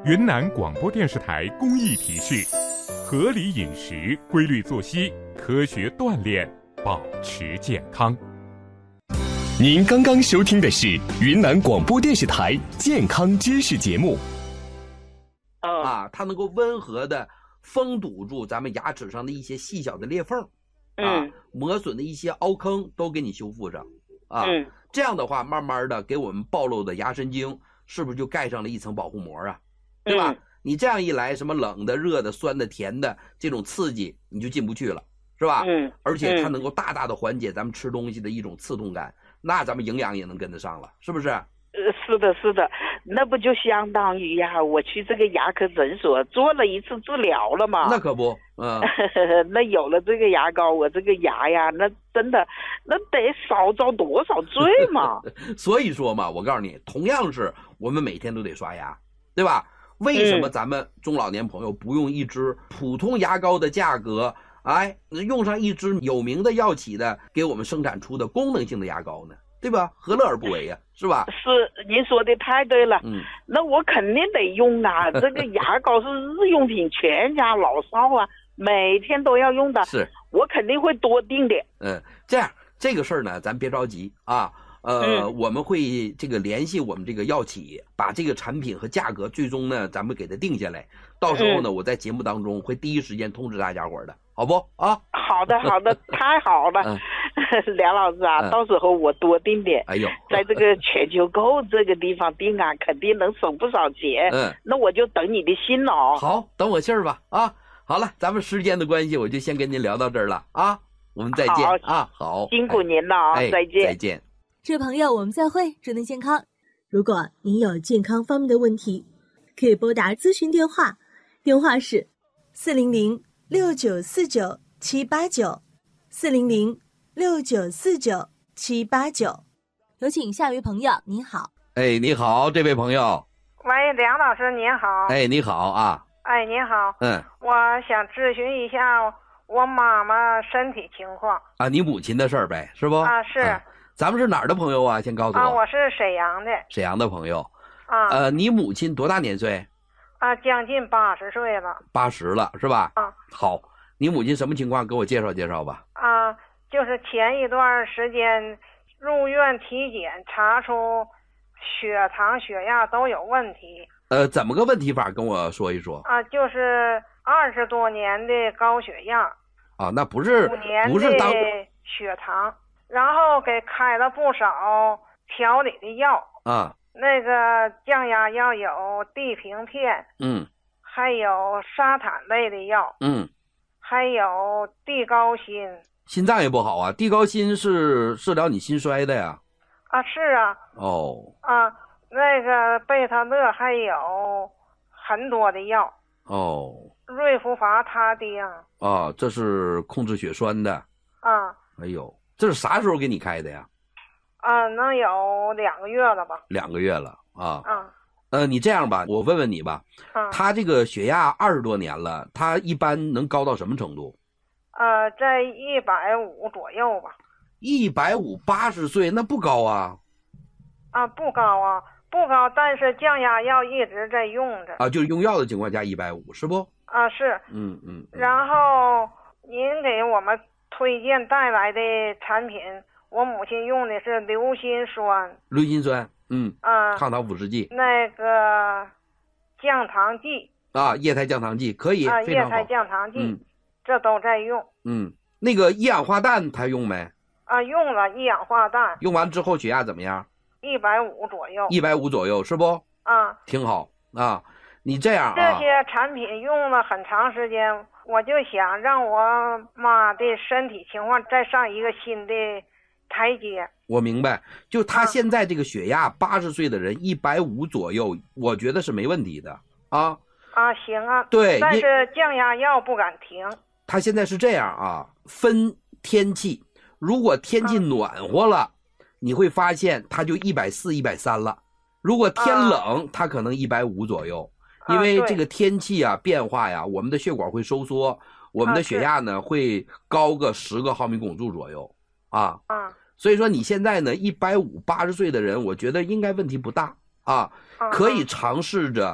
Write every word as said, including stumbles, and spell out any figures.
云南广播电视台公益提示：合理饮食、规律作息、科学锻炼，保持健康。 您刚刚收听的是云南广播电视台健康知识节目。 啊，它能够温和的封堵住咱们牙齿上的一些细小的裂缝，啊， 嗯、 磨损的一些凹坑都给你修复上，啊， 嗯、 这样的话，慢慢的给我们暴露的牙神经是不是就盖上了一层保护膜啊？对吧？ 嗯、 你这样一来，什么冷的、热的、酸的、甜的这种刺激你就进不去了，是吧？ 嗯， 而且它能够大大的缓解咱们吃东西的一种刺痛感，那咱们营养也能跟得上了，是不是？ 呃，是的，是的，那不就相当于呀，我去这个牙科诊所做了一次治疗了嘛？ 那可不，嗯， 那有了这个牙膏，我这个牙呀，那真的，那得少遭多少罪嘛？ 所以说嘛，我告诉你，同样是我们每天都得刷牙，对吧？为什么咱们中老年朋友不用一支普通牙膏的价格，哎，用上一支有名的药企的给我们生产出的功能性的牙膏呢？对吧？何乐而不为呀、啊？是吧？ 是，您说的太对了。 嗯， 那我肯定得用啊，这个牙膏是日用品，全家老少啊每天都要用的。 是， 我肯定会多订的。 嗯，这样这个事儿呢，咱别着急啊。呃、嗯，我们会这个联系我们这个药企，把这个产品和价格最终呢，咱们给它定下来。到时候呢，嗯、我在节目当中会第一时间通知大家伙的，好不啊？ 好的，好的，太好了，嗯、梁老师啊、嗯，到时候我多订点。 哎呦， 在这个全球购这个地方订啊，肯定能省不少钱。 嗯， 那我就等你的信了哦。 好，等我信儿吧啊！好了，咱们时间的关系，我就先跟您聊到这儿了啊，我们再见啊！好， 辛苦您了啊、 哎， 再见， 再见。 这位朋友，我们再会，祝您健康。如果您有健康方面的问题，可以拨打咨询电话，电话是四零零六九四九七八九，四零零六九四九七八九。有请下一位朋友，您好。 哎，你好，这位朋友。 喂，梁老师您好。 哎，你好啊。 哎，您好。 嗯， 我想咨询一下我妈妈身体情况。 啊，你母亲的事儿呗，是不？ 啊，是。 啊咱们是哪儿的朋友啊？先告诉我。 啊，我是沈阳的。 沈阳的朋友。 啊。 呃，你母亲多大年岁？ 啊，将近八十岁了。 八十了是吧？ 啊。 好，你母亲什么情况？给我介绍介绍吧。 啊，就是前一段时间入院体检，查出血糖、血压都有问题。 呃，怎么个问题法？跟我说一说。 啊，就是二十多年的高血压。 啊，那不是五年不是当的血糖。然后给开了不少调理的药啊， 那个降压药有地平片， 嗯， 还有沙坦类的药， 嗯， 还有地高辛。 心脏也不好啊，地高辛是治疗你心衰的呀？ 啊，是啊。 哦。 啊，那个贝塔乐还有很多的药。 哦。 瑞福伐他汀。 啊，这是控制血栓的。 啊。 哎呦。这是啥时候给你开的呀？ 啊，能有两个月了吧？ 两个月了啊。 啊。 呃，你这样吧，我问问你吧。 啊。 他这个血压二十多年了，他一般能高到什么程度？ 呃，在一百五左右吧。 一百五，八十岁那不高啊。 啊，不高啊，不高，但是降压药一直在用着。 啊，就是用药的情况下一百五，是不？ 啊，是。 嗯嗯。 然后您给我们推荐带来的产品，我母亲用的是硫辛酸。 硫辛酸，嗯， 啊， 抗糖辅食剂。 那个降糖剂啊，液态降糖剂可以， 啊， 非常好。 液态降糖剂， 嗯， 这都在用。 嗯，那个一氧化氮他用没？ 啊，用了一氧化氮。 用完之后血压怎么样？ 一百五左右。 一百五左右是不？ 啊， 挺好啊。你这样啊， 这些产品用了很长时间。我就想让我妈的身体情况再上一个新的台阶。 我明白，就他现在这个血压，八十岁的人一百五左右，我觉得是没问题的啊。 啊，行啊。 对， 但是降压药不敢停。 他现在是这样啊，分天气，如果天气暖和了，啊、你会发现他就一百四、一百三了；如果天冷，他、啊、可能一百五左右。因为这个天气啊变化呀，我们的血管会收缩，我们的血压呢会高个十个毫米汞柱左右啊。 啊， 所以说你现在呢一百五八十岁的人，我觉得应该问题不大啊，可以尝试着